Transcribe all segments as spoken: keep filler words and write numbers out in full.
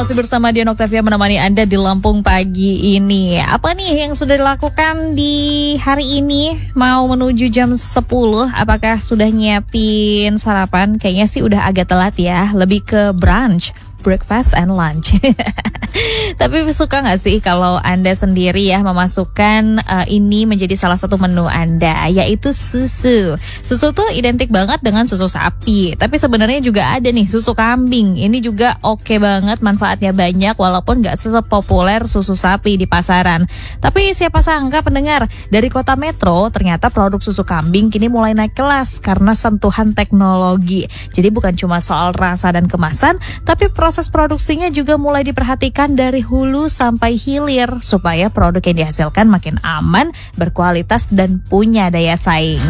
masih bersama Dian Octavia menemani Anda di Lampung pagi ini. Apa nih yang sudah dilakukan di hari ini? Mau menuju jam sepuluh, apakah sudah nyiapin sarapan? Kayaknya sih udah agak telat ya, lebih ke brunch, breakfast and lunch. Tapi suka gak sih kalau Anda sendiri ya memasukkan uh, ini menjadi salah satu menu Anda, yaitu susu. Susu tuh identik banget dengan susu sapi, tapi sebenarnya juga ada nih susu kambing. Ini juga oke banget, manfaatnya banyak walaupun gak sepopuler susu sapi di pasaran. Tapi siapa sangka pendengar, dari kota metro ternyata produk susu kambing kini mulai naik kelas karena sentuhan teknologi. Jadi bukan cuma soal rasa dan kemasan, tapi proses produksinya juga mulai diperhatikan dari hulu sampai hilir supaya produk yang dihasilkan makin aman, berkualitas dan punya daya saing.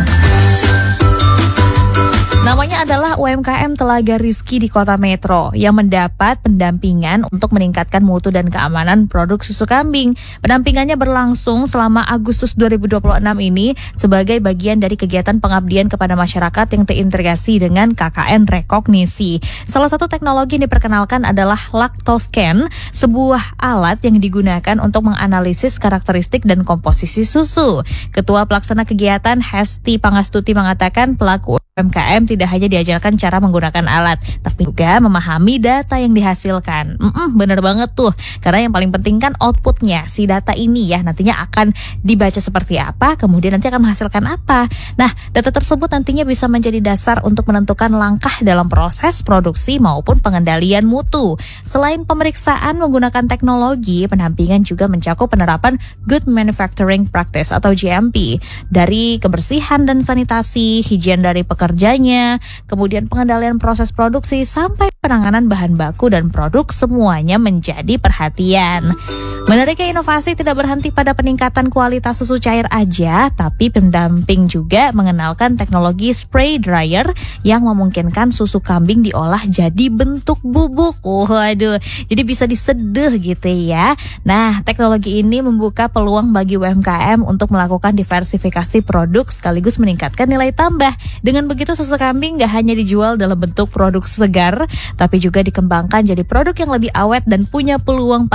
Namanya adalah U M K M Telaga Rizky di Kota Metro yang mendapat pendampingan untuk meningkatkan mutu dan keamanan produk susu kambing. Pendampingannya berlangsung selama Agustus dua ribu dua puluh enam ini sebagai bagian dari kegiatan pengabdian kepada masyarakat yang terintegrasi dengan K K N Rekognisi. Salah satu teknologi yang diperkenalkan adalah Lactoscan, sebuah alat yang digunakan untuk menganalisis karakteristik dan komposisi susu. Ketua Pelaksana Kegiatan Hesti Pangastuti mengatakan pelaku U M K M tidak hanya diajarkan cara menggunakan alat, tapi juga memahami data yang dihasilkan. Mm-mm, bener banget tuh, karena yang paling penting kan outputnya, si data ini ya nantinya akan dibaca seperti apa, kemudian nanti akan menghasilkan apa. Nah, data tersebut nantinya bisa menjadi dasar untuk menentukan langkah dalam proses produksi maupun pengendalian mutu. Selain pemeriksaan menggunakan teknologi, pendampingan juga mencakup penerapan Good Manufacturing Practice atau G M P, dari kebersihan dan sanitasi, higien dari pekerjanya, kemudian pengendalian proses produksi sampai penanganan bahan baku dan produk, semuanya menjadi perhatian. Menariknya, inovasi tidak berhenti pada peningkatan kualitas susu cair aja, tapi pendamping juga mengenalkan teknologi spray dryer yang memungkinkan susu kambing diolah jadi bentuk bubuk. Waduh, jadi bisa diseduh gitu ya. Nah, teknologi ini membuka peluang bagi U M K M untuk melakukan diversifikasi produk sekaligus meningkatkan nilai tambah. Dengan begitu, susu kambing gak hanya dijual dalam bentuk produk segar, tapi juga dikembangkan jadi produk yang lebih awet dan punya peluang